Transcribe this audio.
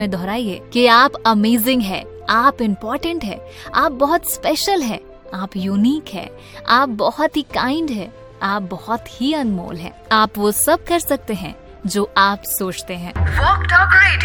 में दोहराइए कि आप अमेजिंग है, आप इम्पोर्टेंट है, आप बहुत स्पेशल है, आप यूनिक है, आप बहुत ही काइंड है, आप बहुत ही अनमोल है। आप वो सब कर सकते हैं जो आप सोचते हैं।